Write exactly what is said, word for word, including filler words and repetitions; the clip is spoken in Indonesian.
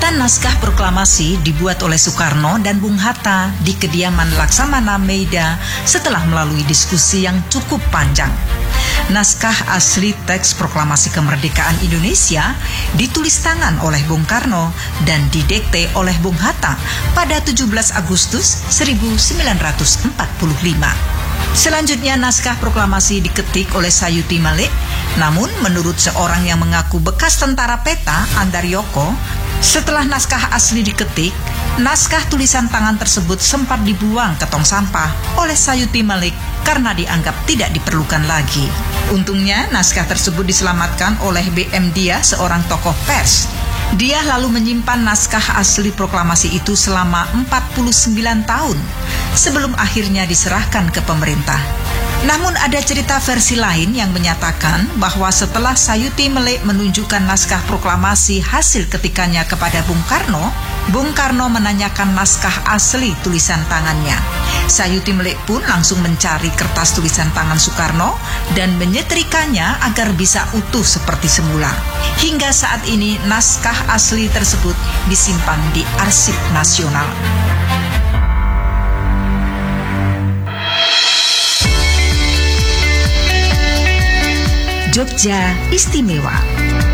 Catatan naskah proklamasi dibuat oleh Soekarno dan Bung Hatta di kediaman Laksamana Meida setelah melalui diskusi yang cukup panjang. Naskah asli teks proklamasi kemerdekaan Indonesia ditulis tangan oleh Bung Karno dan didikte oleh Bung Hatta pada tujuh belas Agustus seribu sembilan ratus empat puluh lima. Selanjutnya naskah proklamasi diketik oleh Sayuti Malik, namun menurut seorang yang mengaku bekas tentara peta, Andaryoko, setelah naskah asli diketik, naskah tulisan tangan tersebut sempat dibuang ke tong sampah oleh Sayuti Malik karena dianggap tidak diperlukan lagi. Untungnya naskah tersebut diselamatkan oleh B M Dia, seorang tokoh pers. Dia lalu menyimpan naskah asli proklamasi itu selama empat puluh sembilan tahun sebelum akhirnya diserahkan ke pemerintah. Namun ada cerita versi lain yang menyatakan bahwa setelah Sayuti Malik menunjukkan naskah proklamasi hasil ketikannya kepada Bung Karno, Bung Karno menanyakan naskah asli tulisan tangannya. Sayuti Malik pun langsung mencari kertas tulisan tangan Soekarno dan menyetrikanya agar bisa utuh seperti semula. Hingga saat ini naskah asli tersebut disimpan di Arsip Nasional. Jogja Istimewa.